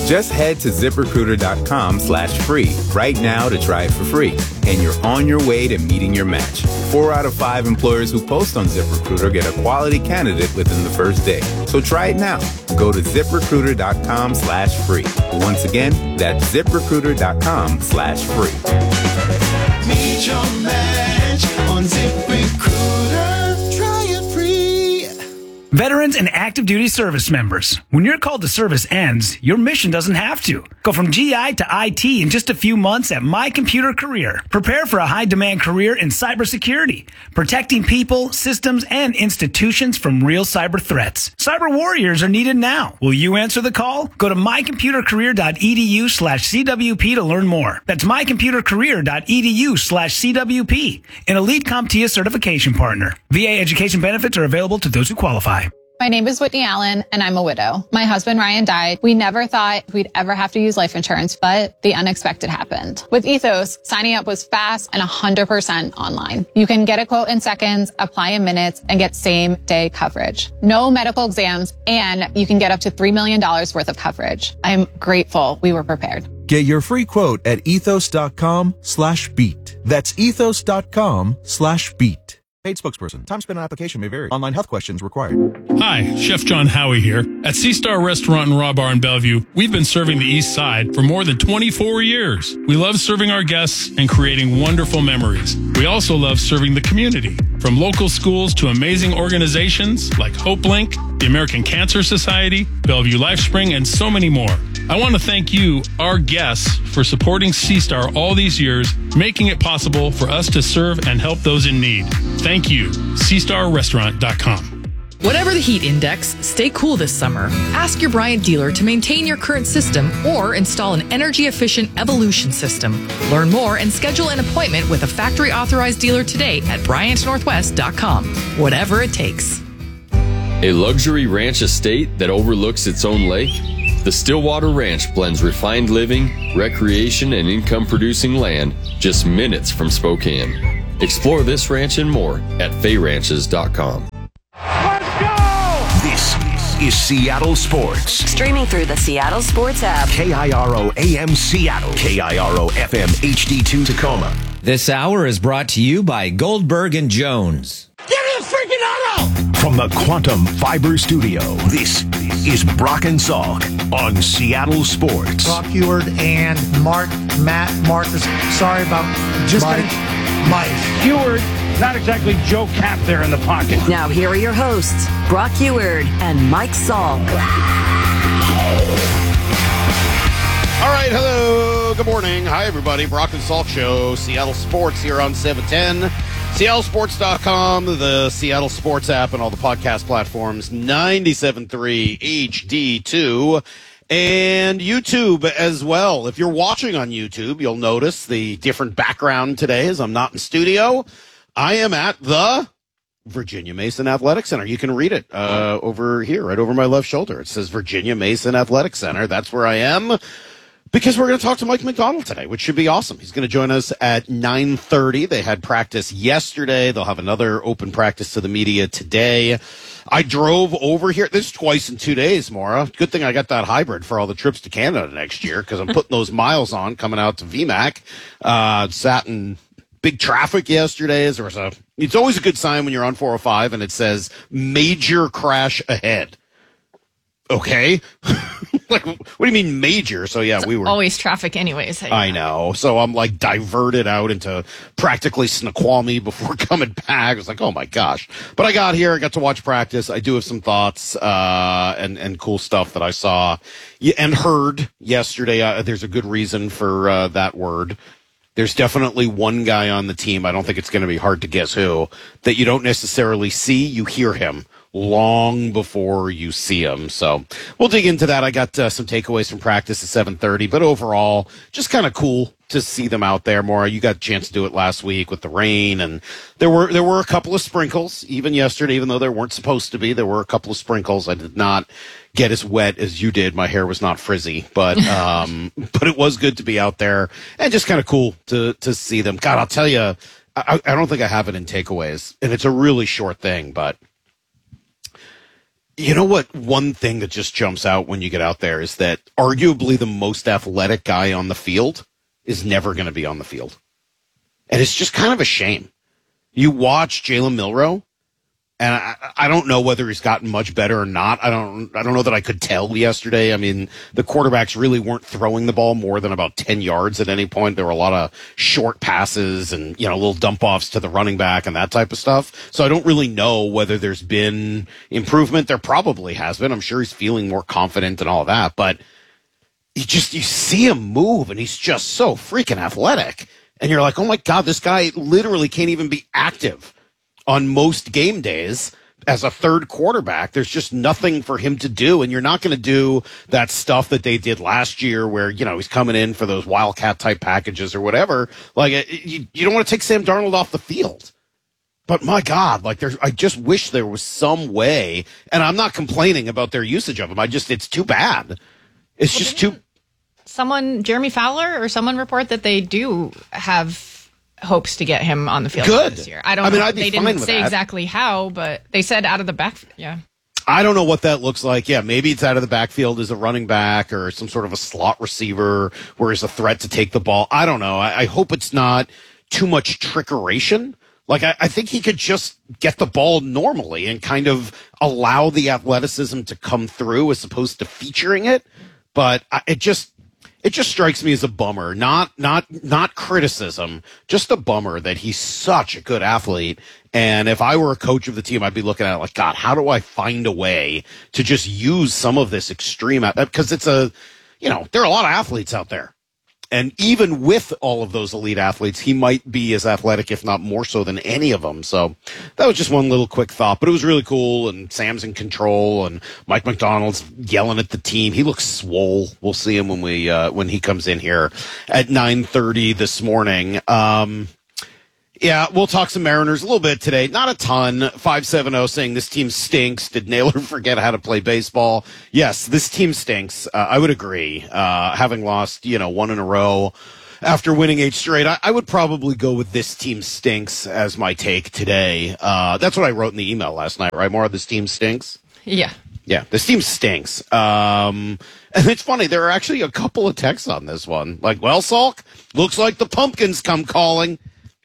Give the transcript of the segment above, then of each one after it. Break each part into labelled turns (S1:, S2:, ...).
S1: Just head to ZipRecruiter.com/free right now to try it for free. And you're on your way to meeting your match. 4 out of 5 employers who post on ZipRecruiter get a quality candidate within the first day. So try it now. Go to ZipRecruiter.com/free. Once again, that's ZipRecruiter.com/free.
S2: Meet your match on ZipRecruiter. Try it free.
S3: Veterans and active duty service members, when your call to service ends, your mission doesn't have to. Go from GI to IT in just a few months at My Computer Career. Prepare for a high-demand career in cybersecurity, protecting people, systems, and institutions from real cyber threats. Cyber warriors are needed now. Will you answer the call? Go to mycomputercareer.edu/CWP to learn more. That's mycomputercareer.edu/CWP, an Elite CompTIA certification partner. VA education benefits are available to those who qualify.
S4: My name is Whitney Allen, and I'm a widow. My husband, Ryan, died. We never thought we'd ever have to use life insurance, but the unexpected happened. With Ethos, signing up was fast and 100% online. You can get a quote in seconds, apply in minutes, and get same-day coverage. No medical exams, and you can get up to $3 million worth of coverage. I'm grateful we were prepared.
S5: Get your free quote at ethos.com/beat. That's ethos.com/beat. Paid spokesperson. Time spent on application may vary. Online health questions required.
S6: Hi, Chef John Howie here. At Sea Star Restaurant and Raw Bar in Bellevue, we've been serving the East Side for more than 24 years. We love serving our guests and creating wonderful memories. We also love serving the community, from local schools to amazing organizations like HopeLink, the American Cancer Society, Bellevue LifeSpring, and so many more. I want to thank you, our guests, for supporting Sea Star all these years, making it possible for us to serve and help those in need. Thank you. SeaStarRestaurant.com.
S7: Whatever the heat index, stay cool this summer. Ask your Bryant dealer to maintain your current system or install an energy-efficient Evolution system. Learn more and schedule an appointment with a factory-authorized dealer today at BryantNorthwest.com. Whatever it takes.
S8: A luxury ranch estate that overlooks its own lake? The Stillwater Ranch blends refined living, recreation, and income-producing land just minutes from Spokane. Explore this ranch and more at FayRanches.com.
S9: This is Seattle Sports.
S10: Streaming through the Seattle Sports app.
S9: KIRO AM Seattle. KIRO FM HD2 Tacoma.
S11: This hour is brought to you by Goldberg and Jones.
S9: Give me a freaking auto! From the Quantum Fiber Studio, this is Brock and Salk on Seattle Sports.
S12: Brock Huard and Marcus. Sorry about just Mike.
S13: Huard, not exactly Joe Cap there in the pocket.
S10: Now here are your hosts, Brock Huard and Mike Salk.
S14: All right, hello, good morning. Hi, everybody. Brock and Salk Show, Seattle Sports here on 710. SeattleSports.com, the Seattle Sports app, and all the podcast platforms, 97.3 HD2, and YouTube as well. If you're watching on YouTube, you'll notice the different background today as I'm not in studio. I am at the Virginia Mason Athletic Center. You can read it over here, right over my left shoulder. It says Virginia Mason Athletic Center. That's where I am. Because we're going to talk to Mike McDonald today, which should be awesome. He's going to join us at 9:30. They had practice yesterday. They'll have another open practice to the media today. I drove over here. This is twice in 2 days, Maura. Good thing I got that hybrid for all the trips to Canada next year because I'm putting those miles on coming out to VMAC. Sat in big traffic yesterday. It's always a good sign when you're on 405 and it says major crash ahead. Okay. Like, what do you mean major? So yeah, we were
S15: always traffic anyways.
S14: I know. So I'm like diverted out into practically Snoqualmie before coming back. I was like, oh my gosh. But I got here, I got to watch practice. I do have some thoughts, and cool stuff that I saw and heard yesterday. There's a good reason for, that word. There's definitely one guy on the team. I don't think it's going to be hard to guess who that you don't necessarily see. You hear him long before you see him. So we'll dig into that. I got some takeaways from practice at 7:30, but overall, just kind of cool to see them out there more. You got a chance to do it last week with the rain, and there were a couple of sprinkles even yesterday, even though there weren't supposed to be. There were a couple of sprinkles. I did not get as wet as you did. My hair was not frizzy, but but it was good to be out there and just kind of cool to see them. God, I'll tell you, I don't think I have it in takeaways, and it's a really short thing, but You know what? One thing that just jumps out when you get out there is that arguably the most athletic guy on the field is never going to be on the field. And it's just kind of a shame. You watch Jalen Milroe, and I don't know whether he's gotten much better or not. I don't know that I could tell yesterday. I mean, the quarterbacks really weren't throwing the ball more than about 10 yards at any point. There were a lot of short passes and, little dump offs to the running back and that type of stuff. So I don't really know whether there's been improvement. There probably has been. I'm sure he's feeling more confident and all of that, but you see him move and he's just so freaking athletic. And you're like, oh my God, this guy literally can't even be active on most game days as a third quarterback. There's just nothing for him to do. And you're not going to do that stuff that they did last year where, he's coming in for those Wildcat type packages or whatever. Like, you don't want to take Sam Darnold off the field. But my God, I just wish there was some way, and I'm not complaining about their usage of him. It's too bad. It's just too.
S15: Jeremy Fowler or someone report that they do have hopes to get him on the field this year. I don't know. They didn't say exactly how, but they said out of the backfield. Yeah.
S14: I don't know what that looks like. Yeah, maybe it's out of the backfield as a running back or some sort of a slot receiver where he's a threat to take the ball. I don't know. I hope it's not too much trickeration. I think he could just get the ball normally and kind of allow the athleticism to come through as opposed to featuring it. But it just strikes me as a bummer, not criticism, just a bummer that he's such a good athlete. And if I were a coach of the team, I'd be looking at it like, God, how do I find a way to just use some of this extreme? Because it's there are a lot of athletes out there. And even with all of those elite athletes, he might be as athletic, if not more so than any of them. So that was just one little quick thought, but it was really cool. And Sam's in control and Mike McDonald's yelling at the team. He looks swole. We'll see him when he comes in here at 9:30 this morning. Yeah, we'll talk some Mariners a little bit today. Not a ton. 570 saying this team stinks. Did Naylor forget how to play baseball? Yes, this team stinks. I would agree. Having lost, one in a row after winning 8 straight, I would probably go with this team stinks as my take today. That's what I wrote in the email last night, right? More of this team stinks?
S15: Yeah.
S14: Yeah, this team stinks. And it's funny, there are actually a couple of texts on this one. Like, well, Salk, looks like the Pumpkins come calling.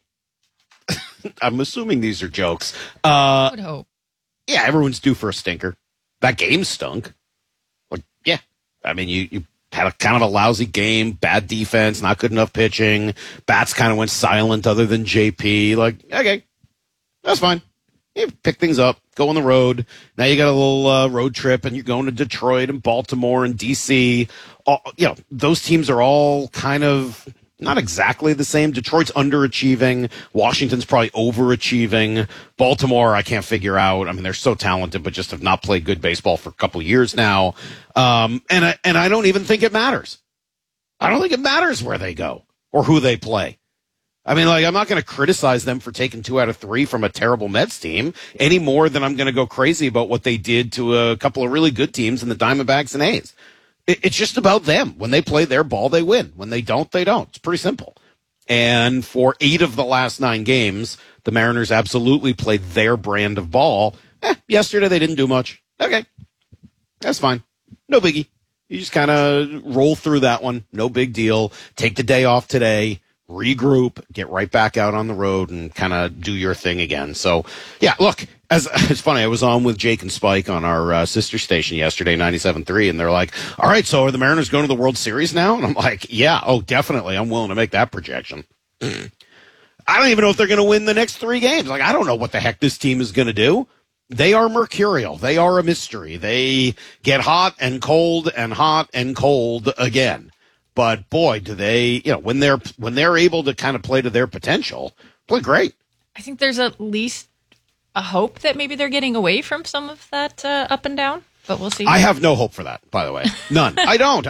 S14: I'm assuming these are jokes.
S15: I would hope.
S14: Yeah, everyone's due for a stinker. That game stunk. Yeah. I mean, you had a kind of a lousy game, bad defense, not good enough pitching. Bats kind of went silent other than JP. Okay, that's fine. You pick things up, go on the road. Now you got a little road trip, and you're going to Detroit and Baltimore and D.C. Those teams are all kind of not exactly the same. Detroit's underachieving. Washington's probably overachieving. Baltimore, I can't figure out. I mean, they're so talented, but just have not played good baseball for a couple of years now. And I don't even think it matters. I don't think it matters where they go or who they play. I mean, I'm not going to criticize them for taking 2 out of 3 from a terrible Mets team any more than I'm going to go crazy about what they did to a couple of really good teams in the Diamondbacks and A's. It's just about them. When they play their ball, they win. When they don't, they don't. It's pretty simple. And for 8 of the last 9 games, the Mariners absolutely played their brand of ball. Yesterday they didn't do much. Okay. That's fine. No biggie. You just kind of roll through that one. No big deal. Take the day off today. Regroup, get right back out on the road and kind of do your thing again. So, yeah, look, it's funny. I was on with Jake and Spike on our sister station yesterday, 97.3, and they're like, all right, so are the Mariners going to the World Series now? And I'm like, yeah, oh, definitely. I'm willing to make that projection. I don't even know if they're going to win the next 3 games. I don't know what the heck this team is going to do. They are mercurial. They are a mystery. They get hot and cold and hot and cold again. But boy, do they, when they're able to kind of play to their potential, play great.
S15: I think there's at least a hope that maybe they're getting away from some of that up and down, but we'll see.
S14: I have no hope for that, by the way. None. I don't.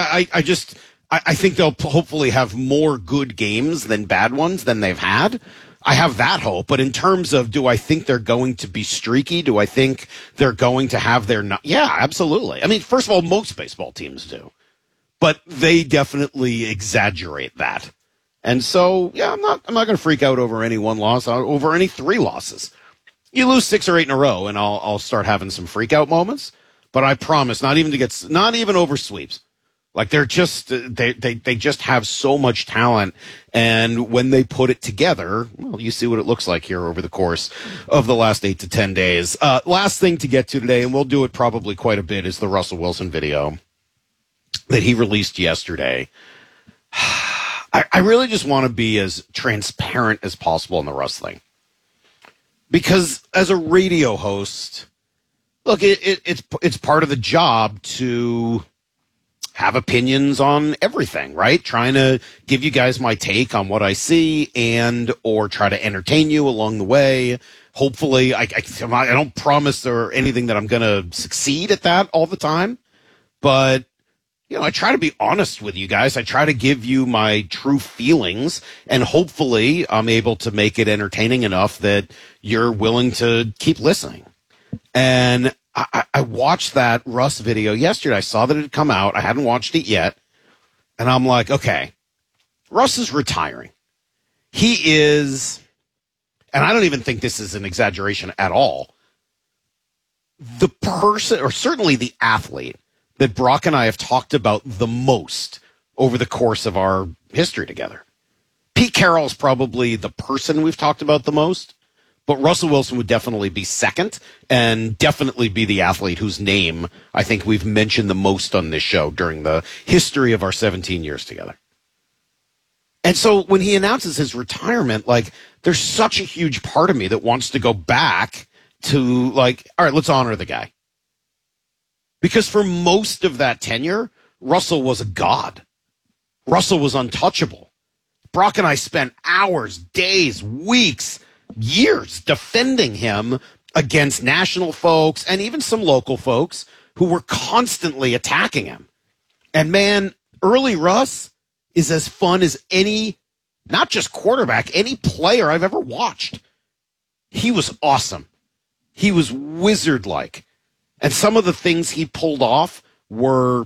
S14: I think they'll hopefully have more good games than bad ones than they've had. I have that hope. But in terms of, do I think they're going to be streaky? Do I think they're going to have their, yeah, absolutely. I mean, first of all, most baseball teams do. But they definitely exaggerate that. And so, yeah, I'm not going to freak out over any one loss, over any 3 losses. You lose 6 or 8 in a row, and I'll start having some freak out moments. But I promise not even over sweeps. Like they're just they just have so much talent, and when they put it together, well, you see what it looks like here over the course of the last 8 to 10 days. Last thing to get to today, and we'll do it probably quite a bit, is the Russell Wilson video that he released yesterday. I really just want to be as transparent as possible in the Russ thing, because as a radio host, look, it's part of the job to have opinions on everything, right? Trying to give you guys my take on what I see or try to entertain you along the way. Hopefully, I don't promise or anything that I'm going to succeed at that all the time, but I try to be honest with you guys. I try to give you my true feelings, and hopefully I'm able to make it entertaining enough that you're willing to keep listening. And I watched that Russ video yesterday. I saw that it had come out. I hadn't watched it yet. And I'm like, okay, Russ is retiring. He is, and I don't even think this is an exaggeration at all, the person, or certainly the athlete, that Brock and I have talked about the most over the course of our history together. Pete Carroll is probably the person we've talked about the most. But Russell Wilson would definitely be second, and definitely be the athlete whose name I think we've mentioned the most on this show during the history of our 17 years together. And so when he announces his retirement, like, there's such a huge part of me that wants to go back to, like, all right, let's honor the guy. Because for most of that tenure, Russell was a god. Russell was untouchable. Brock and I spent hours, days, weeks, years defending him against national folks and even some local folks who were constantly attacking him. And man, early Russ is as fun as any, not just quarterback, any player I've ever watched. He was awesome. He was wizard-like. And some of the things he pulled off were,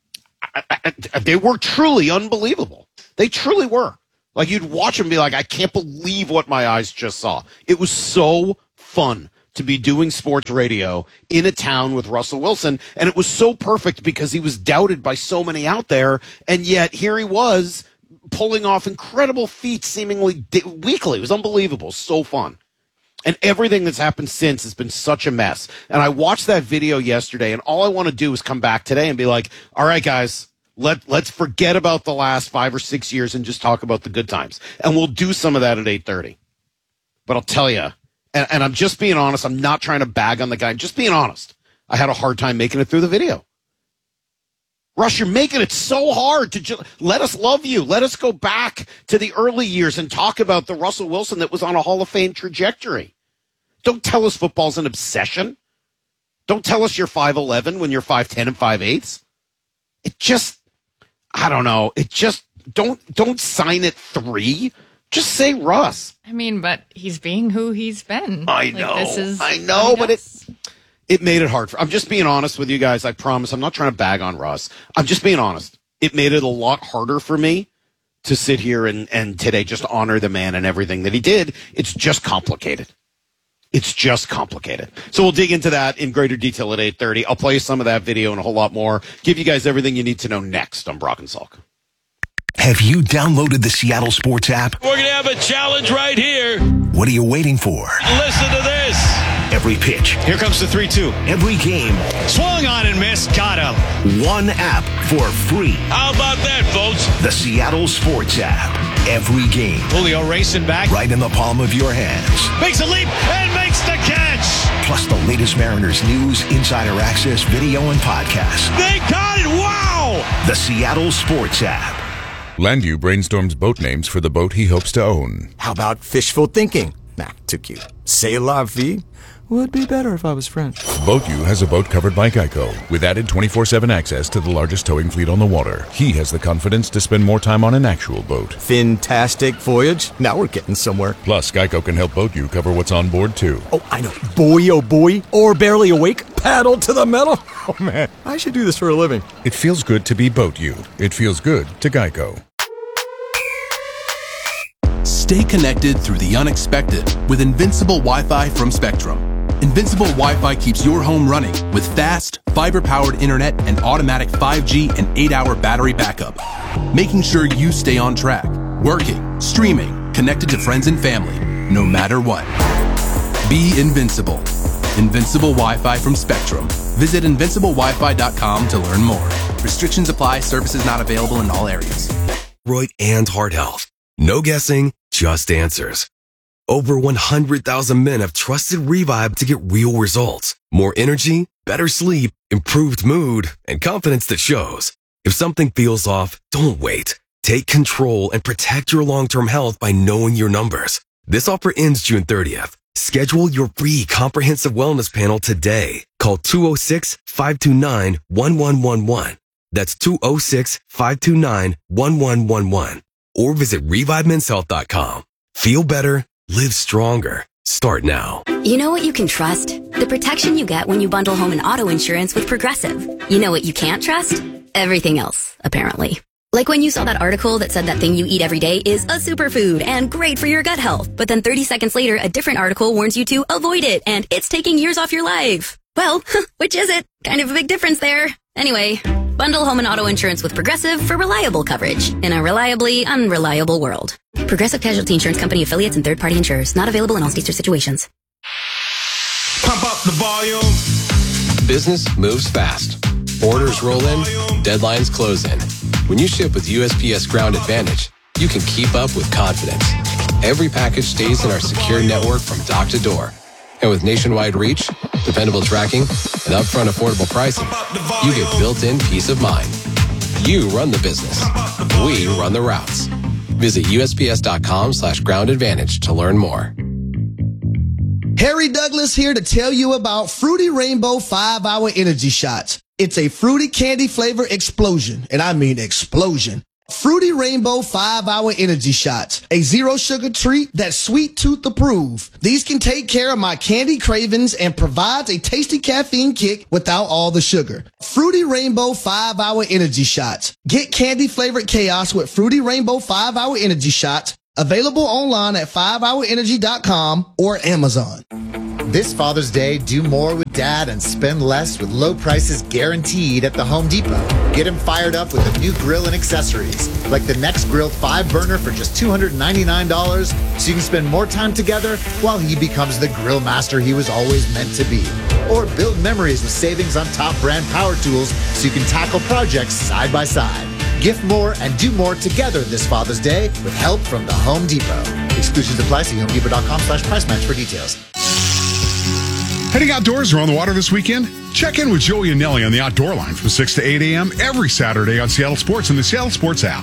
S14: they were truly unbelievable. They truly were. Like, you'd watch him and be like, I can't believe what my eyes just saw. It was so fun to be doing sports radio in a town with Russell Wilson, and it was so perfect because he was doubted by so many out there, and yet here he was pulling off incredible feats seemingly weekly. It was unbelievable. So fun. And everything that's happened since has been such a mess. And I watched that video yesterday, and all I want to do is come back today and be like, all right, guys, Let's forget about the last 5 or 6 years and just talk about the good times. And we'll do some of that at 8:30. But I'll tell you, and I'm just being honest, I'm not trying to bag on the guy. I'm just being honest. I had a hard time making it through the video. Russ, you're making it so hard to let us love you. Let us go back to the early years and talk about the Russell Wilson that was on a Hall of Fame trajectory. Don't tell us football's an obsession. Don't tell us you're 5'11" when you're 5'10" and 5'8". It just, I don't know. It just, don't sign it 3. Just say Russ.
S15: I mean, but he's being who he's been.
S14: I know, but it made it hard. I'm just being honest with you guys. I promise. I'm not trying to bag on Russ. I'm just being honest. It made it a lot harder for me to sit here and today just honor the man and everything that he did. It's just complicated. It's just complicated. So we'll dig into that in greater detail at 8:30. I'll play some of that video and a whole lot more. Give you guys everything you need to know next on Brock and Salk.
S9: Have you downloaded the Seattle Sports app?
S16: We're going to have a challenge right here.
S9: What are you waiting for?
S16: Listen to this.
S9: Every pitch.
S16: Here comes the 3-2.
S9: Every game.
S16: Swung on and missed. Got him.
S9: One app for free.
S16: How about that, folks?
S9: The Seattle Sports app. Every game.
S16: Julio racing back.
S9: Right in the palm of your hands.
S16: Makes a leap and makes the catch.
S9: Plus the latest Mariners news, insider access, video, and podcasts.
S16: They got it. Wow.
S9: The Seattle Sports app.
S17: Landu brainstorms boat names for the boat he hopes to own.
S18: How about fishful thinking? Nah, too cute. C'est la vie would be better if I was French.
S17: BoatU has a boat covered by Geico, with added 24/7 access to the largest towing fleet on the water. He has the confidence to spend more time on an actual boat.
S18: Fantastic voyage. Now we're getting somewhere.
S17: Plus, Geico can help BoatU cover what's on board, too.
S18: Oh, I know. Boy, oh boy. Or barely awake. Paddle to the metal. Oh, man. I should do this for a living.
S17: It feels good to be BoatU. It feels good to Geico.
S19: Stay connected through the unexpected with Invincible Wi-Fi from Spectrum. Invincible Wi-Fi keeps your home running with fast, fiber-powered internet and automatic 5G and 8-hour battery backup, making sure you stay on track, working, streaming, connected to friends and family, no matter what. Be invincible. Invincible Wi-Fi from Spectrum. Visit invinciblewifi.com to learn more. Restrictions apply. Services not available in all areas.
S20: Thyroid and heart health. No guessing, just answers. Over 100,000 men have trusted Revive to get real results. More energy, better sleep, improved mood, and confidence that shows. If something feels off, don't wait. Take control and protect your long-term health by knowing your numbers. This offer ends June 30th. Schedule your free comprehensive wellness panel today. Call 206-529-1111. That's 206-529-1111. Or visit ReviveMen'sHealth.com. Feel better. Live stronger. Start now.
S21: You know what you can trust? The protection you get when you bundle home and auto insurance with Progressive. You know what you can't trust? Everything else, apparently. Like when you saw that article that said that thing you eat every day is a superfood and great for your gut health. But then 30 seconds later, a different article warns you to avoid it and it's taking years off your life. Well, which is it? Kind of a big difference there. Anyway, bundle home and auto insurance with Progressive for reliable coverage in a reliably unreliable world. Progressive Casualty Insurance Company affiliates and third-party insurers. Not available in all states or situations.
S16: Pump up the volume.
S22: Business moves fast. Orders roll in, deadlines close in. When you ship with USPS Ground Advantage, you can keep up with confidence. Every package stays in our secure network from dock to door. And with nationwide reach, dependable tracking, and upfront affordable pricing, you get built-in peace of mind. You run the business. We run the routes. Visit USPS.com/Ground Advantage to learn more.
S23: Harry Douglas here to tell you about Fruity Rainbow 5-Hour Energy Shots. It's a fruity candy flavor explosion, and I mean explosion. Fruity Rainbow 5-Hour Energy Shots, a zero sugar treat that's sweet tooth approved. These can take care of my candy cravings and provides a tasty caffeine kick without all the sugar. Fruity Rainbow 5-Hour Energy Shots. Get candy flavored chaos with Fruity Rainbow 5-Hour Energy Shots. Available online at 5hourenergy.com or Amazon.
S24: This Father's Day, do more with Dad and spend less with low prices guaranteed at the Home Depot. Get him fired up with a new grill and accessories, like the Next Grill 5-burner for just $299, so you can spend more time together while he becomes the grill master he was always meant to be. Or build memories with savings on top brand power tools so you can tackle projects side by side. Gift more and do more together this Father's Day with help from the Home Depot. Exclusions apply. See HomeDepot.com/price match for details.
S25: Heading outdoors or on the water this weekend? Check in with Joey and Nelly on the Outdoor Line from 6 to 8 a.m. every Saturday on Seattle Sports and the Seattle Sports app.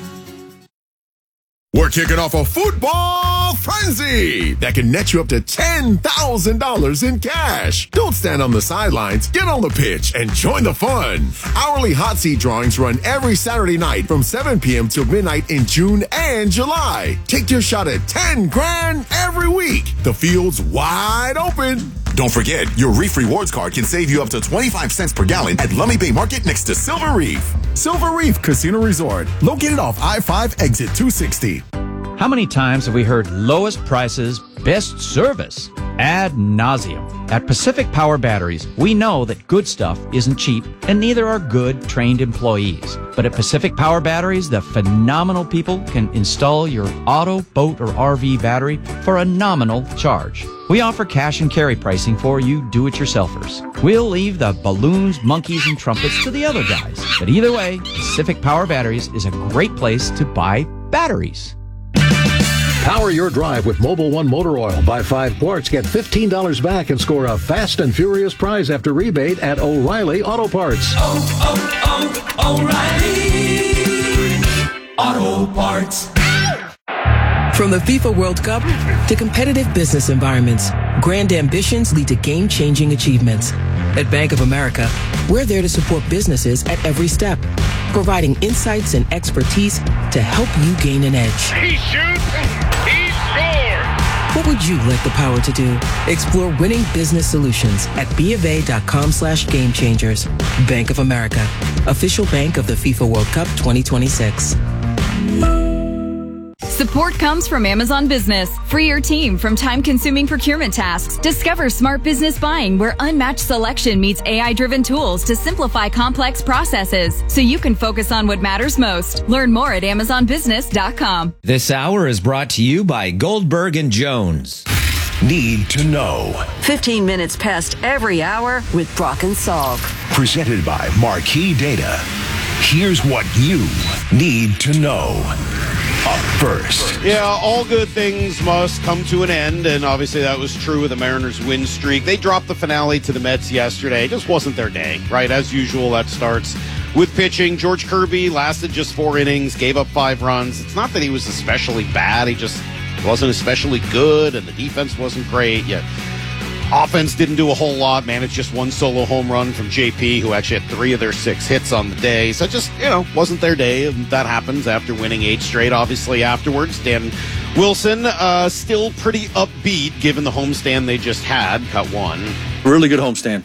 S26: We're kicking off a football frenzy that can net you up to $10,000 in cash. Don't stand on the sidelines. Get on the pitch and join the fun. Hourly hot seat drawings run every Saturday night from 7 p.m. till midnight in June and July. Take your shot at $10,000 every week. The field's wide open.
S27: Don't forget, your Reef Rewards card can save you up to 25 cents per gallon at Lummi Bay Market next to Silver Reef.
S26: Silver Reef Casino Resort, located off I-5 exit 260.
S28: How many times have we heard lowest prices, best service ad nauseum? At Pacific Power Batteries, we know that good stuff isn't cheap, and neither are good, trained employees. But at Pacific Power Batteries, the phenomenal people can install your auto, boat, or RV battery for a nominal charge. We offer cash and carry pricing for you do-it-yourselfers. We'll leave the balloons, monkeys, and trumpets to the other guys. But either way, Pacific Power Batteries is a great place to buy batteries.
S29: Power your drive with Mobil 1 motor oil. Buy 5 quarts, get $15 back, and score a fast and furious prize after rebate at O'Reilly Auto Parts.
S2: O'Reilly Auto Parts.
S30: From the FIFA World Cup to competitive business environments, grand ambitions lead to game-changing achievements. At Bank of America, we're there to support businesses at every step, providing insights and expertise to help you gain an edge.
S16: He shoots, he scores!
S30: What would you like the power to do? Explore winning business solutions at BofA.com/gamechangers. Bank of America, official bank of the FIFA World Cup 2026.
S1: Support comes from Amazon Business. Free your team from time-consuming procurement tasks. Discover smart business buying where unmatched selection meets AI-driven tools to simplify complex processes so you can focus on what matters most. Learn more at AmazonBusiness.com.
S3: This hour is brought to you by Goldberg and Jones.
S9: Need to know.
S10: 15 minutes past every hour with Brock and Salk.
S9: Presented by Marquee Data. Here's what you need to know. Up first.
S14: Yeah, all good things must come to an end, and obviously that was true with the Mariners' win streak. They dropped the finale to the Mets yesterday. It just wasn't their day, right? As usual, that starts with pitching. George Kirby lasted just 4 innings, gave up 5 runs. It's not that he was especially bad. He just wasn't especially good, and the defense wasn't great. Yet offense didn't do a whole lot. Managed just 1 solo home run from JP, who actually had 3 of their 6 hits on the day. So just, wasn't their day. And that happens after winning 8 straight, obviously, afterwards. Dan Wilson, still pretty upbeat given the homestand they just had. Cut 1.
S4: Really good homestand.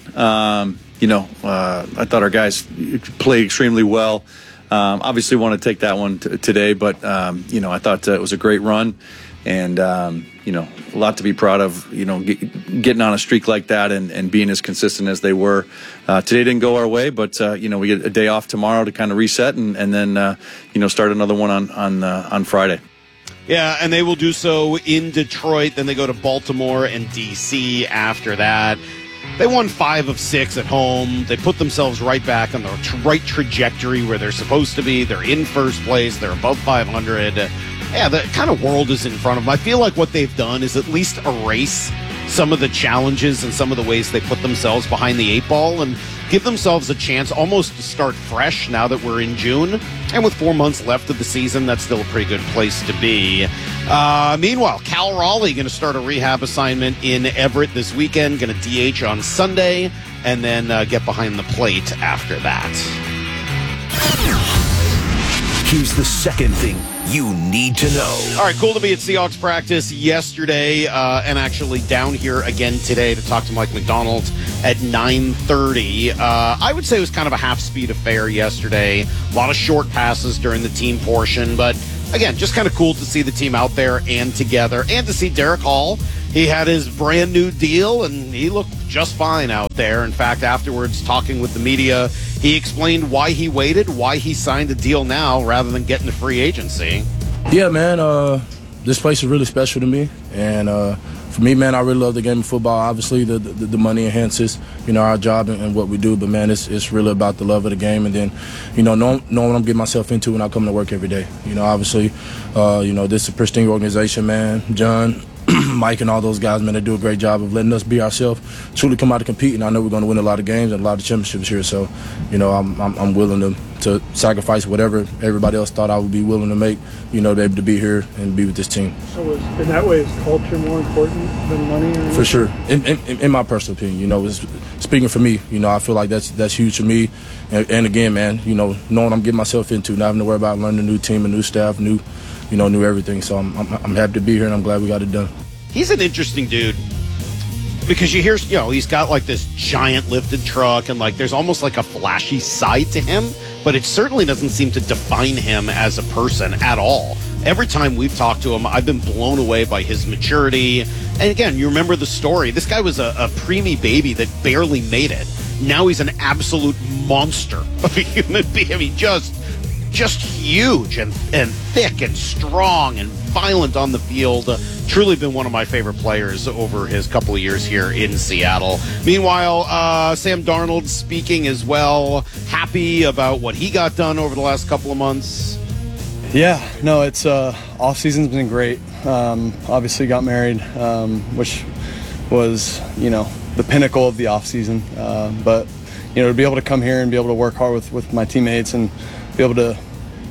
S4: I thought our guys played extremely well. Obviously want to take that one today, but, I thought it was a great run. And, a lot to be proud of, getting on a streak like that and being as consistent as they were. Today didn't go our way, but, we get a day off tomorrow to kind of reset and then, start another one on Friday.
S14: Yeah, and they will do so in Detroit. Then they go to Baltimore and D.C. after that. They won 5 of 6 at home. They put themselves right back on the right trajectory where they're supposed to be. They're in first place. They're above 500. Yeah, the kind of world is in front of them. I feel like what they've done is at least erase some of the challenges and some of the ways they put themselves behind the 8 ball and give themselves a chance almost to start fresh now that we're in June. And with 4 months left of the season, that's still a pretty good place to be. Meanwhile, Cal Raleigh going to start a rehab assignment in Everett this weekend, going to DH on Sunday, and then get behind the plate after that.
S9: Here's the second thing you need to know.
S14: All right, cool to be at Seahawks practice yesterday and actually down here again today to talk to Mike McDonald at 9:30. I would say it was kind of a half-speed affair yesterday. A lot of short passes during the team portion, but again, just kind of cool to see the team out there and together and to see Derek Hall. He had his brand new deal, and he looked just fine out there. In fact, afterwards, talking with the media, he explained why he waited, why he signed a deal now rather than getting to free agency.
S5: Yeah, man, this place is really special to me. And for me, man, I really love the game of football. Obviously, the money enhances, our job and what we do. But, man, it's really about the love of the game. And then, knowing what I'm getting myself into when I come to work every day. Obviously, this is a pristine organization, man. John, Mike and all those guys, man, they do a great job of letting us be ourselves, truly come out to compete, and I know we're going to win a lot of games and a lot of championships here. So, I'm willing to sacrifice whatever everybody else thought I would be willing to make, to be able to be here and be with this team.
S6: So in that way, is culture more important than money? Or
S5: for sure, in my personal opinion, speaking for me, I feel like that's huge for me. And again, man, knowing I'm getting myself into, not having to worry about learning a new team, a new staff, new everything. So I'm happy to be here, and I'm glad we got it done.
S14: He's an interesting dude because you hear, he's got like this giant lifted truck and like there's almost like a flashy side to him, but it certainly doesn't seem to define him as a person at all. Every time we've talked to him, I've been blown away by his maturity. And again, you remember the story. This guy was a preemie baby that barely made it. Now he's an absolute monster of a human being. I mean, just huge and thick and strong and violent on the field. Truly been one of my favorite players over his couple of years here in Seattle. Meanwhile, Sam Darnold speaking as well. Happy about what he got done over the last couple of months.
S7: Yeah, no, it's off-season's been great. Obviously got married, which was, the pinnacle of the off-season. But, to be able to come here and be able to work hard with my teammates and be able to,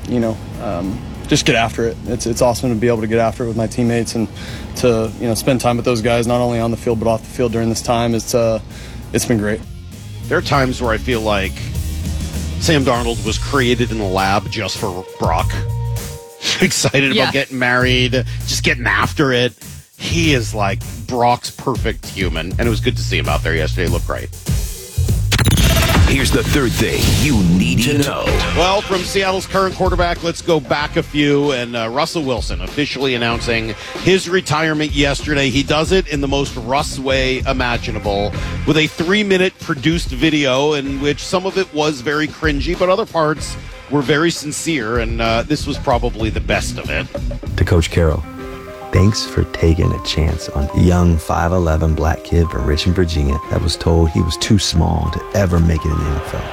S7: just get after it. It's awesome to be able to get after it with my teammates and to, spend time with those guys, not only on the field but off the field during this time. It's been great.
S14: There are times where I feel like Sam Darnold was created in the lab just for Brock. Excited about getting married, just getting after it. He is like Brock's perfect human, and it was good to see him out there yesterday. He looked great.
S9: Here's the third thing you need to know.
S14: Well, from Seattle's current quarterback, let's go back a few. And Russell Wilson officially announcing his retirement yesterday. He does it in the most Russ way imaginable with a 3-minute produced video in which some of it was very cringy, but other parts were very sincere. And this was probably the best of it.
S8: To Coach Carroll, thanks for taking a chance on a young 5'11" black kid from Richmond, Virginia that was told he was too small to ever make it in the NFL.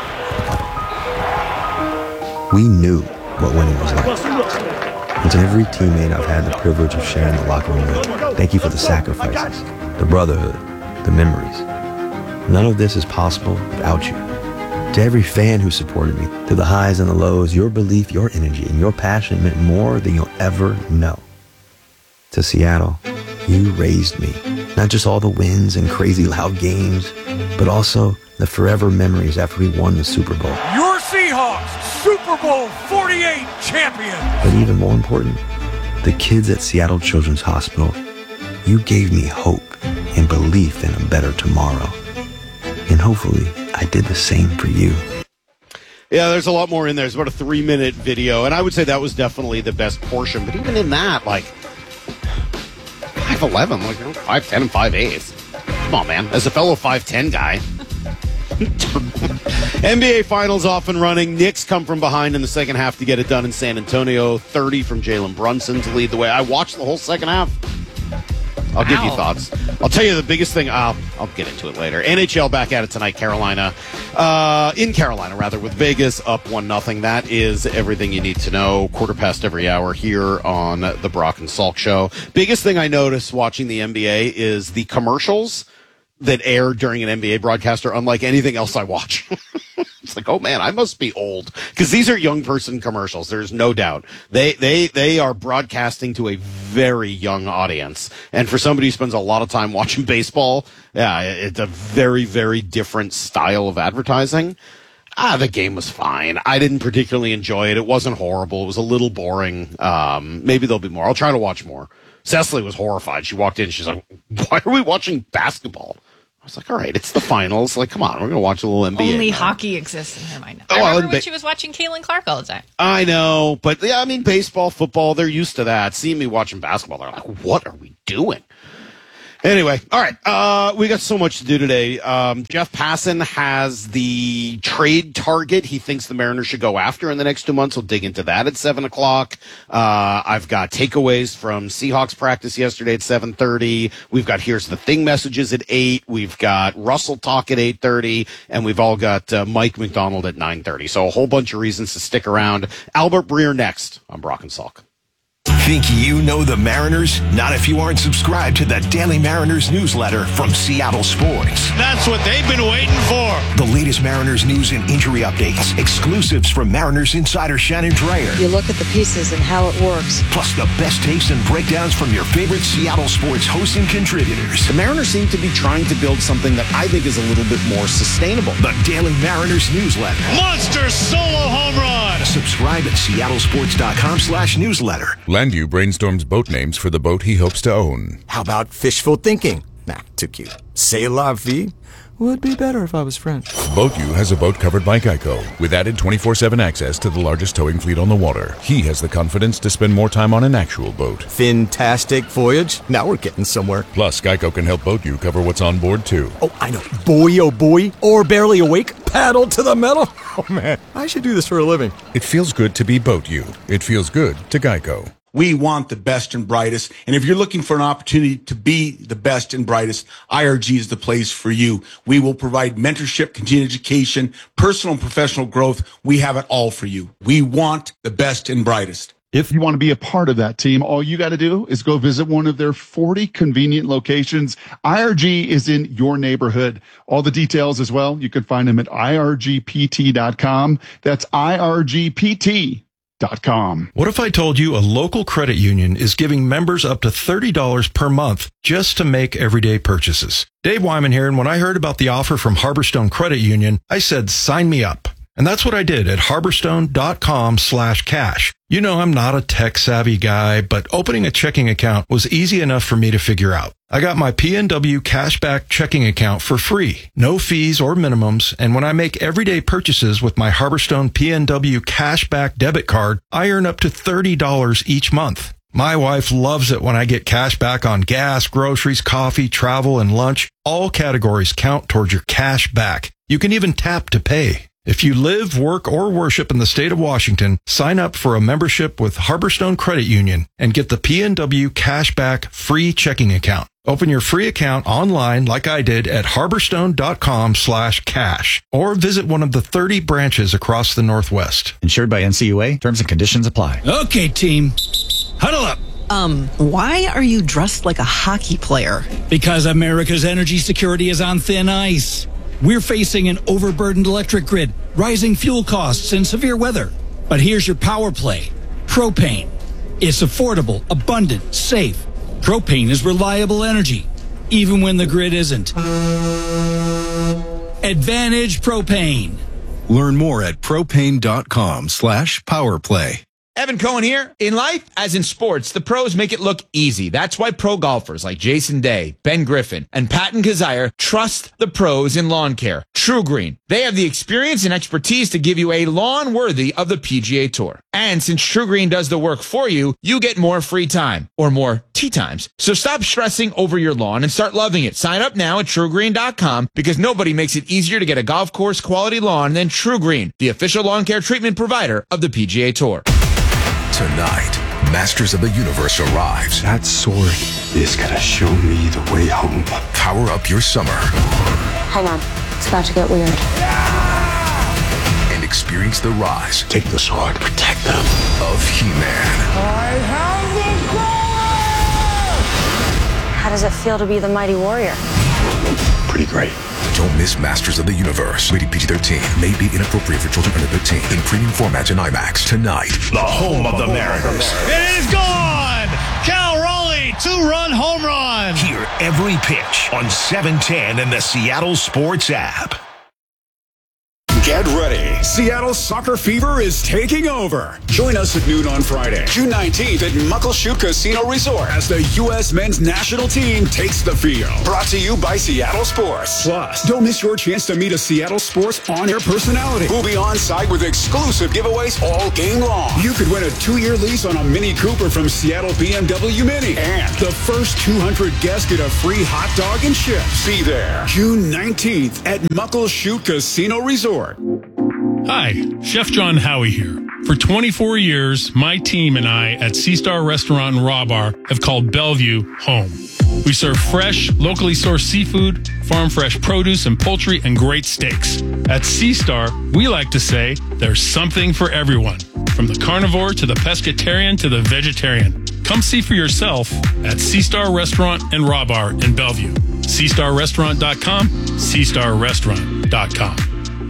S8: We knew what winning was like. And to every teammate I've had the privilege of sharing the locker room with, thank you for the sacrifices, the brotherhood, the memories. None of this is possible without you. To every fan who supported me, through the highs and the lows, your belief, your energy, and your passion meant more than you'll ever know. To Seattle, you raised me. Not just all the wins and crazy loud games, but also the forever memories after we won the Super Bowl.
S16: Your Seahawks, Super Bowl 48 champion.
S8: But even more important, the kids at Seattle Children's Hospital, you gave me hope and belief in a better tomorrow. And hopefully, I did the same for you.
S14: Yeah, there's a lot more in there. It's about a 3-minute video, and I would say that was definitely the best portion. But even in that, like, 5'11", like 5'10" and 5'8". Come on, man. As a fellow 5'10" guy. NBA Finals off and running. Knicks come from behind in the second half to get it done in San Antonio. 30 from Jalen Brunson to lead the way. I watched the whole second half. I'll give you thoughts. I'll tell you the biggest thing. I'll get into it later. NHL back at it tonight. In Carolina, with Vegas up 1-0. That is everything you need to know. 1/4 every hour here on the Brock and Salk Show. Biggest thing I noticed watching the NBA is the commercials that air during an NBA broadcast are unlike anything else I watch. It's like, oh man, I must be old, because these are young person commercials. There's no doubt they are broadcasting to a very young audience, and for somebody who spends a lot of time watching baseball, yeah, it's a very, very different style of advertising. The game was fine. I didn't particularly enjoy it. It wasn't horrible. It was a little boring. Maybe there'll be more. I'll try to watch more. Cecily was horrified. She walked in. She's like, "Why are we watching basketball?" I was like, all right, it's the finals. Like, come on, we're going to watch a little NBA.
S11: Only
S14: now.
S11: hockey exists in her mind. I remember when she was watching Caitlin Clark all the time.
S14: I know, but yeah, I mean, baseball, football, they're used to that. Seeing me watching basketball, they're like, what are we doing? Anyway, all right, we got so much to do today. Jeff Passan has the trade target he thinks the Mariners should go after in the next 2 months. We'll dig into that at 7 o'clock. I've got takeaways from Seahawks practice yesterday at 7:30. We've got Here's the Thing messages at 8. We've got Russell Talk at 8:30. And we've all got Mike McDonald at 9:30. So a whole bunch of reasons to stick around. Albert Breer next on Brock and Salk.
S9: Think you know the Mariners? Not if you aren't subscribed to the Daily Mariners newsletter from Seattle Sports.
S16: That's what they've been waiting for.
S9: The latest Mariners news and injury updates, exclusives from Mariners insider Shannon Dreyer.
S12: You look at the pieces and how it works.
S9: Plus the best takes and breakdowns from your favorite Seattle Sports hosts and contributors.
S13: The Mariners seem to be trying to build something that I think is a little bit more sustainable.
S9: The Daily Mariners newsletter.
S16: Monster solo home run.
S9: Subscribe at seattlesports.com/newsletter.
S15: Landview brainstorms boat names for the boat he hopes to own.
S17: How about fishful thinking? Nah, too cute. C'est la vie? Would be better if I was French.
S15: BoatU has a boat covered by Geico with added 24/7 access to the largest towing fleet on the water. He has the confidence to spend more time on an actual boat.
S17: Fantastic voyage. Now we're getting somewhere.
S15: Plus, Geico can help BoatU cover what's on board, too.
S17: Oh, I know. Boy, oh boy. Or barely awake. Paddle to the metal. Oh, man. I should do this for a living.
S15: It feels good to be BoatU. It feels good to Geico.
S18: We want the best and brightest. And if you're looking for an opportunity to be the best and brightest, IRG is the place for you. We will provide mentorship, continuing education, personal and professional growth. We have it all for you. We want the best and brightest.
S19: If you want to be a part of that team, all you got to do is go visit one of their 40 convenient locations. IRG is in your neighborhood. All the details as well, you can find them at irgpt.com. That's irgpt.com.
S20: What if I told you a local credit union is giving members up to $30 per month just to make everyday purchases? Dave Wyman here, and when I heard about the offer from Harborstone Credit Union, I said, sign me up. And that's what I did at harborstone.com/cash. You know, I'm not a tech-savvy guy, but opening a checking account was easy enough for me to figure out. I got my PNW Cashback checking account for free, no fees or minimums, and when I make everyday purchases with my Harborstone PNW Cashback debit card, I earn up to $30 each month. My wife loves it when I get cash back on gas, groceries, coffee, travel, and lunch. All categories count towards your cash back. You can even tap to pay. If you live, work, or worship in the state of Washington, sign up for a membership with Harborstone Credit Union and get the PNW Cashback free checking account. Open your free account online like I did at harborstone.com/cash or visit one of the 30 branches across the Northwest.
S2: Insured by NCUA. Terms and conditions apply.
S21: Okay, team. Huddle up.
S22: Why are you dressed like a hockey player?
S21: Because America's energy security is on thin ice. We're facing an overburdened electric grid, rising fuel costs, and severe weather. But here's your power play. Propane. It's affordable, abundant, safe. Propane is reliable energy, even when the grid isn't. Advantage Propane.
S23: Learn more at propane.com/powerplay.
S24: Evan Cohen here. In life, as in sports, the pros make it look easy. That's why pro golfers like Jason Day, Ben Griffin, and Patton Kazire trust the pros in lawn care. True Green. They have the experience and expertise to give you a lawn worthy of the PGA Tour. And since True Green does the work for you, you get more free time, or more tee times. So stop stressing over your lawn and start loving it. Sign up now at TrueGreen.com because nobody makes it easier to get a golf course quality lawn than True Green, the official lawn care treatment provider of the PGA Tour.
S9: Tonight, Masters of the Universe arrives.
S25: That sword is gonna show me the way home.
S9: Power up your summer.
S12: Hang on, it's about to get weird.
S9: And experience the rise.
S25: Take the sword, protect them.
S9: Of He-Man.
S12: I have the sword! How does it feel to be the mighty warrior?
S25: Pretty great.
S9: Don't miss Masters of the Universe. Rated PG-13. May be inappropriate for children under 13. In premium formats in IMAX. Tonight. The home of the Mariners.
S16: It is gone! Cal Raleigh, 2-run home run.
S9: Hear every pitch on 710 and the Seattle Sports app.
S26: Get ready. Seattle Soccer Fever is taking over. Join us at noon on Friday, June 19th at Muckleshoot Casino Resort as the U.S. men's national team takes the field. Brought to you by Seattle Sports. Plus, don't miss your chance to meet a Seattle Sports on-air personality who'll be on site with exclusive giveaways all game long. You could win a 2-year lease on a Mini Cooper from Seattle BMW Mini. And the first 200 guests get a free hot dog and chips. Be there June 19th at Muckleshoot Casino Resort.
S27: Hi, Chef John Howie here. For 24 years, my team and I at Sea Star Restaurant and Raw Bar have called Bellevue home. We serve fresh, locally sourced seafood, farm fresh produce and poultry, and great steaks. At Sea Star, we like to say there's something for everyone, from the carnivore to the pescatarian to the vegetarian. Come see for yourself at Sea Star Restaurant and Raw Bar in Bellevue. SeaStarRestaurant.com, SeaStarRestaurant.com.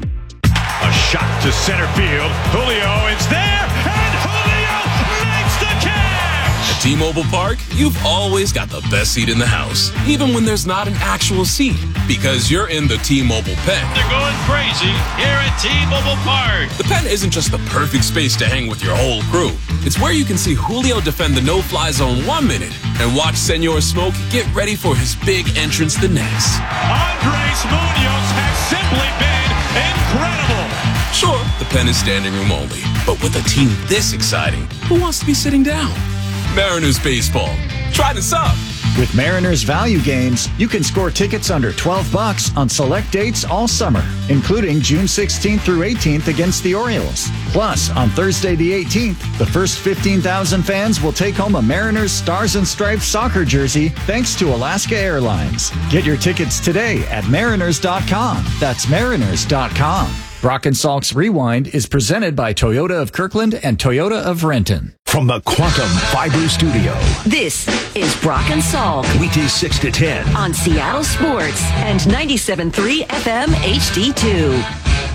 S16: A shot to center field. Julio is there, and Julio makes the catch!
S28: At T-Mobile Park, you've always got the best seat in the house, even when there's not an actual seat, because you're in the T-Mobile pen.
S16: They're going crazy here at T-Mobile Park.
S28: The pen isn't just the perfect space to hang with your whole crew. It's where you can see Julio defend the no-fly zone 1 minute and watch Senor Smoke get ready for his big entrance the next.
S16: Andres Munoz has simply been incredible.
S28: Sure, the pen is standing room only, but with a team this exciting, who wants to be sitting down? Mariners baseball. Try this up.
S2: With Mariners value games, you can score tickets under $12 on select dates all summer, including June 16th through 18th against the Orioles. Plus, on Thursday the 18th, the first 15,000 fans will take home a Mariners Stars and Stripes soccer jersey thanks to Alaska Airlines. Get your tickets today at mariners.com. That's mariners.com. Brock and Salk's Rewind is presented by Toyota of Kirkland and Toyota of Renton.
S9: From the Quantum Fiber Studio.
S10: This is Brock and Salk.
S9: Weekdays 6 to 10.
S10: On Seattle Sports and 97.3 FM HD2.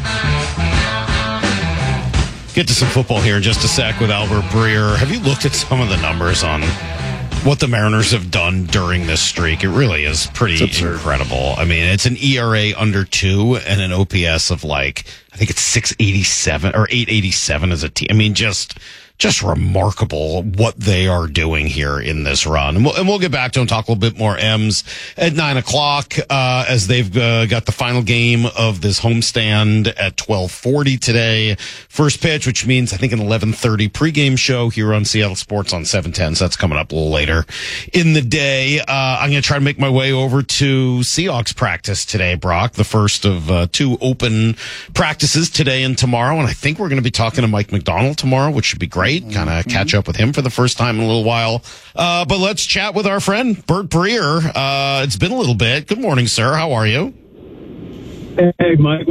S14: Get to some football here in just a sec with Albert Breer. Have you looked at some of the numbers on what the Mariners have done during this streak? It really is pretty incredible. I mean, it's an ERA under 2 and an OPS of I
S1: I think it's 687 or 887 as a team. I mean, just remarkable what they are doing here in this run. And we'll get back to them, talk a little bit more M's at 9:00 as they've got the final game of this homestand at 12:40 today. First pitch, which means I think an 11:30 pregame show here on Seattle Sports on 710. So that's coming up a little later in the day. I'm going to try to make my way over to Seahawks practice today, Brock, the first of 2 open practices today and tomorrow. And I think we're going to be talking to Mike McDonald tomorrow, which should be great. Kind of catch up with him for the first time in a little while. But let's chat with our friend, Bert Breer. It's been a little bit. Good morning, sir. How are you?
S3: Hey, Mike.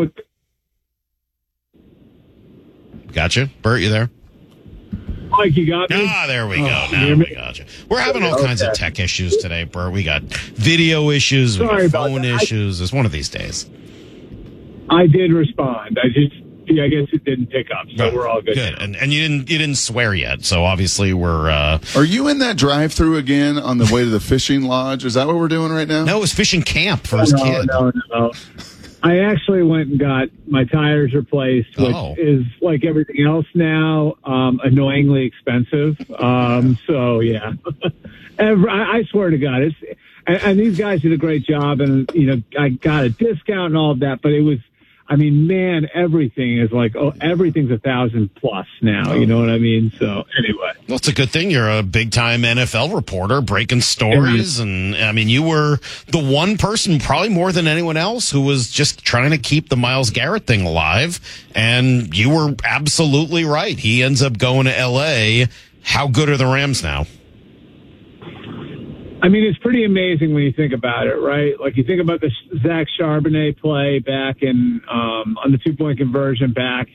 S1: Gotcha. Bert, you there?
S3: Mike, you got me?
S1: There we go. Now we got you. We're having all kinds of tech issues today, Bert. We got video issues, we got phone issues. It's one of these days.
S3: I did respond. I guess it didn't pick up, so we're all good.
S1: Good, and you didn't swear yet, so obviously we're.
S19: Are you in that drive-through again on the way to the fishing lodge? Is that what we're doing right now?
S1: No, it was fishing camp for his kid.
S3: No. I actually went and got my tires replaced, which is like everything else now, annoyingly expensive. So yeah, I swear to God, and these guys did a great job, and I got a discount and all of that, but it was. I mean, man, everything is like, everything's 1,000 plus now. You know what I mean? So anyway.
S1: Well, it's a good thing you're a big time NFL reporter breaking stories. And I mean, you were the one person, probably more than anyone else, who was just trying to keep the Myles Garrett thing alive. And you were absolutely right. He ends up going to LA. How good are the Rams now?
S3: I mean, it's pretty amazing when you think about it, right? Like you think about the Zach Charbonnet play back in on the 2-point conversion back,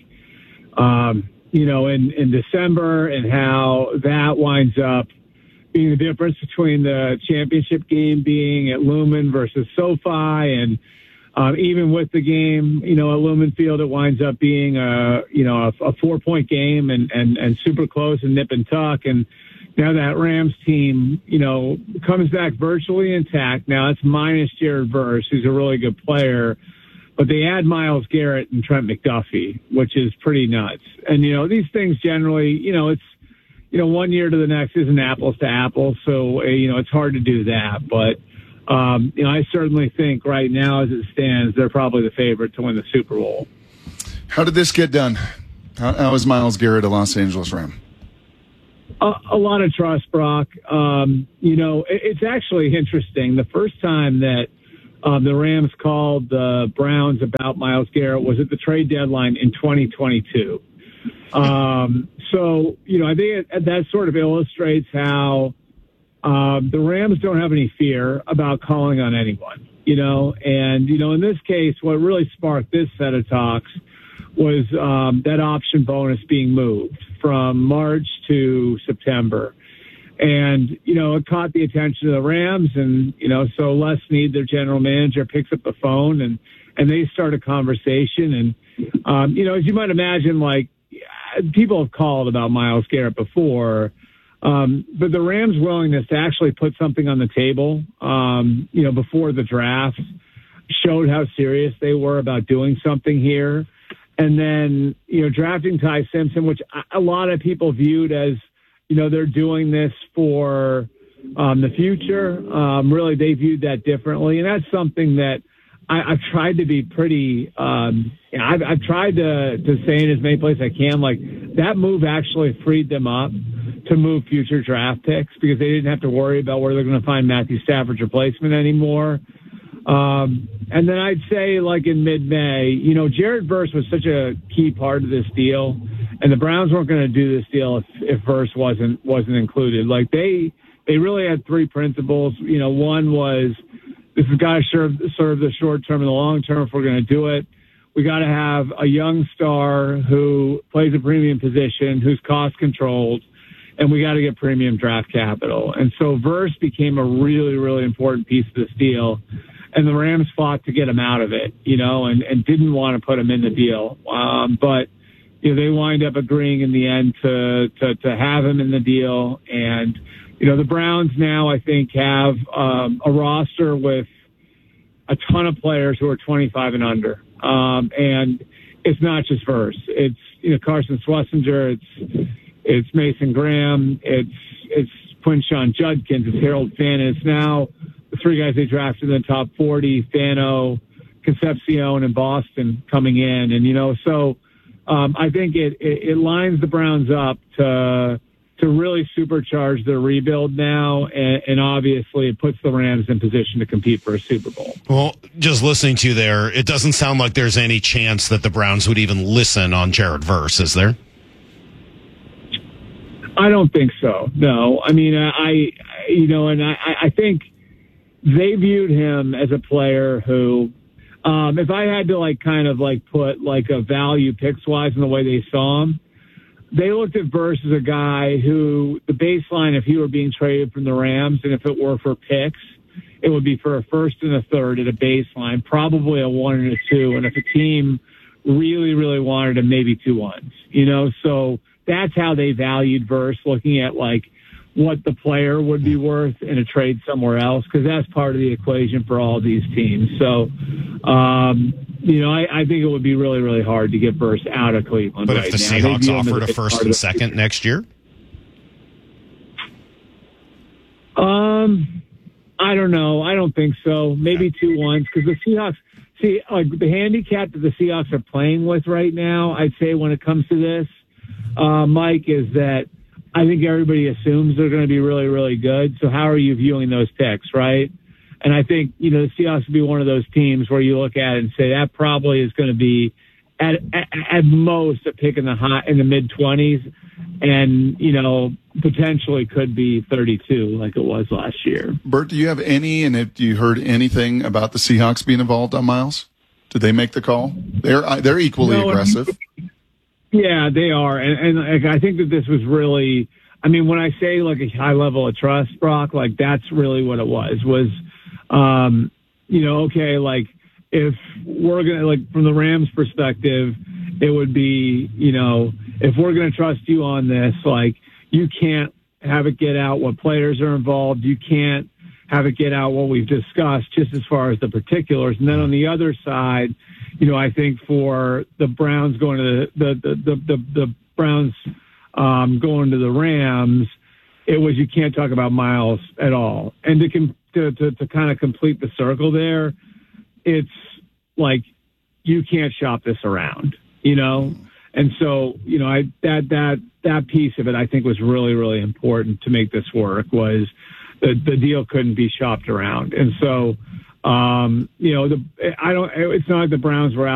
S3: in December, and how that winds up being the difference between the championship game being at Lumen versus SoFi, and even with the game, at Lumen Field, it winds up being a 4-point game and super close and nip and tuck. And now that Rams team, comes back virtually intact. Now it's minus Jared Verse, who's a really good player, but they add Myles Garrett and Trent McDuffie, which is pretty nuts. And, these things generally, it's, 1 year to the next isn't apples to apples. So, it's hard to do that. But, I certainly think right now as it stands, they're probably the favorite to win the Super Bowl.
S19: How did this get done? How is Myles Garrett a Los Angeles Ram?
S3: A lot of trust, Brock. It's actually interesting. The first time that the Rams called the Browns about Myles Garrett was at the trade deadline in 2022. So, I think that sort of illustrates how the Rams don't have any fear about calling on anyone, And, in this case, what really sparked this set of talks was that option bonus being moved from March to September. And, it caught the attention of the Rams. And, so Les Snead, their general manager, picks up the phone and they start a conversation. And, as you might imagine, like people have called about Myles Garrett before. But the Rams' willingness to actually put something on the table, before the draft showed how serious they were about doing something here. And then, drafting Ty Simpson, which a lot of people viewed as, they're doing this for the future. Really, they viewed that differently. And that's something that I've tried to be pretty I've tried to say in as many places I can. Like, that move actually freed them up to move future draft picks because they didn't have to worry about where they're going to find Matthew Stafford's replacement anymore. And then I'd say, like, in mid-May, Jared Verse was such a key part of this deal, and the Browns weren't going to do this deal if Verse wasn't included. Like, they really had 3 principles. One was this has got to serve the short term and the long term if we're going to do it. We got to have a young star who plays a premium position, who's cost controlled, and we got to get premium draft capital. And so Verse became a really, really important piece of this deal. And the Rams fought to get him out of it, and didn't want to put him in the deal. But, they wind up agreeing in the end to have him in the deal. And, the Browns now, I think, have a roster with a ton of players who are 25 and under. And, it's not just Verse. It's, Carson Schlesinger. It's Mason Graham. It's Quinshon Judkins. It's Harold Fanta. It's now the three guys they drafted in the top 40, Fano, Concepcion, and Boston coming in. And, so I think it lines the Browns up to really supercharge their rebuild now, and obviously it puts the Rams in position to compete for a Super Bowl.
S1: Well, just listening to you there, it doesn't sound like there's any chance that the Browns would even listen on Jared Verse, is there?
S3: I don't think so. No, I mean, I think they viewed him as a player who, if I had to put a value picks wise in the way they saw him, they looked at Verse as a guy who the baseline, if he were being traded from the Rams, and if it were for picks, it would be for a first and a third at a baseline, probably a 1 and a 2. And if a team really, really wanted him, maybe 2 1s, so that's how they valued Verse, looking at what the player would be worth in a trade somewhere else, because that's part of the equation for all these teams. So, I think it would be really, really hard to get Verse out of Cleveland.
S1: But if the Seahawks offered a first and second next year?
S3: I don't know. I don't think so. Maybe 2 1s, because the Seahawks, the handicap that the Seahawks are playing with right now, I'd say when it comes to this, Mike, is that I think everybody assumes they're going to be really, really good. So how are you viewing those picks, right? And I think, the Seahawks would be one of those teams where you look at it and say that probably is going to be at most a pick in the mid-20s, and, potentially could be 32 like it was last year.
S19: Bert, do you have any, have you heard anything about the Seahawks being involved on Miles? Did they make the call? They're equally aggressive.
S3: Yeah, they are. And I think that this was really, when I say a high level of trust, Brock, that's really what it was, okay, if we're going to, from the Rams perspective, it would be, if we're going to trust you on this, you can't have it get out what players are involved. You can't have it get out what we've discussed just as far as the particulars. And then on the other side, I think for the Browns going to the Browns going to the Rams, it was you can't talk about Miles at all. And to kind of complete the circle there, it's you can't shop this around, And so, that piece of it I think was really, really important to make this work, was the deal couldn't be shopped around. And so, it's not like the Browns were out